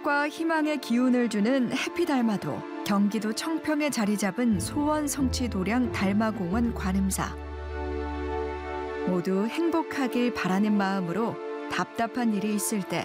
과 희망의 기운을 주는 해피달마도 경기도 청평에 자리 잡은 소원 성취 도량 달마공원 관음사. 모두 행복하길 바라는 마음으로 답답한 일이 있을 때